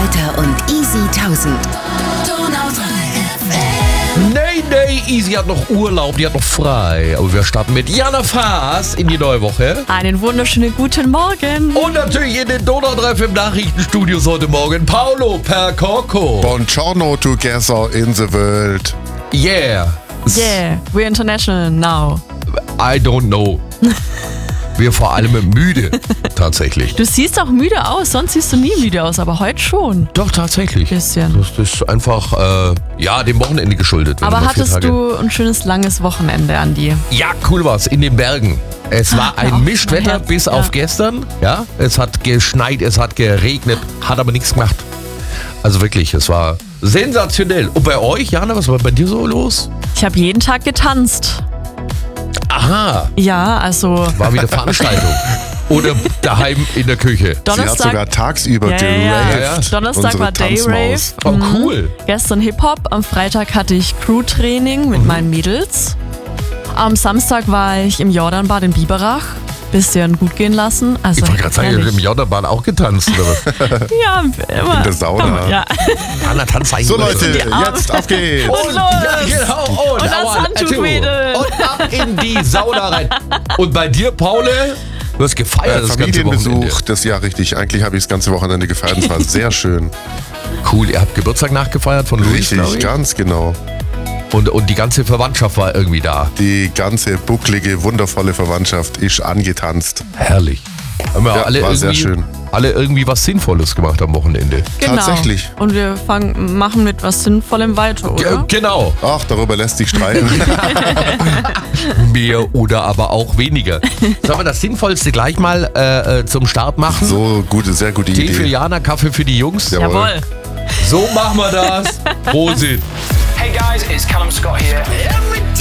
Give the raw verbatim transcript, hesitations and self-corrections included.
Sträter und Easy tausend. Nee, nee, Easy hat noch Urlaub, die hat noch frei. Aber wir starten mit Jana Faas in die neue Woche. Einen wunderschönen guten Morgen. Und natürlich in den Donautreff im Nachrichtenstudio heute Morgen Paolo Percocco. Buongiorno together in the world. Yeah. Yeah, we're international now. I don't know. Wir vor allem müde, tatsächlich. Du siehst auch müde aus, sonst siehst du nie müde aus, aber heute schon. Doch, tatsächlich. Bisschen. Das ist einfach, äh, ja, dem Wochenende geschuldet. wenn Aber man vier hattest Tage- du ein schönes langes Wochenende, Andi? Ja, cool war's, in den Bergen. Es war Ah, ein auch Mischwetter mein Herz, bis ja. auf gestern. Ja, es hat geschneit, es hat geregnet, hat aber nichts gemacht. Also wirklich, es war sensationell. Und bei euch, Jana, was war bei dir so los? Ich habe jeden Tag getanzt. Aha, Ja, also war wieder Veranstaltung. Oder daheim in der Küche. Sie hat Donnerstag, sogar tagsüber Ja, ja, ja. geraved. Ja, ja. Donnerstag unsere war Day Tanzmaus. Rave. Oh, cool. Gestern Hip-Hop, am Freitag hatte ich Crew-Training Mhm. mit meinen Mädels. Am Samstag war ich im Jordanbad in Biberach. Bisschen gut gehen lassen. Also Ich wollte gerade sagen, ihr habt im herrlich. Jordanbahn auch getanzt. Oder was? Ja, immer. In der Sauna. Ja. Jana, tanz So Leute, die Arme. jetzt auf geht's. Und Und, los. ja, genau. Und, Und das one, Handtuch two. wedeln. Und ab in die Sauna rein. Und bei dir, Paul, du hast gefeiert Äh, das ganze Familienbesuch, Wochenende. das Jahr richtig. Eigentlich habe ich das ganze Wochenende gefeiert. Es war sehr schön. Cool, ihr habt Geburtstag nachgefeiert von Luis, glaub Richtig, ich. ganz genau. Und, und die ganze Verwandtschaft war irgendwie da. Die ganze bucklige, wundervolle Verwandtschaft ist angetanzt. Herrlich. Haben wir Ja, alle, war irgendwie, sehr schön. alle irgendwie was Sinnvolles gemacht am Wochenende. Genau. Tatsächlich. Und wir fangen, machen mit was Sinnvollem weiter, Ge- oder? Genau. Ach, darüber lässt sich streiten. Mehr oder aber auch weniger. Sollen wir das Sinnvollste gleich mal äh, äh, zum Start machen? So, gute, sehr gute Tee für Idee. Jana, Kaffee für die Jungs. Ja. Jawohl. So machen wir das. Prosit. Hey guys, it's Callum Scott here. Every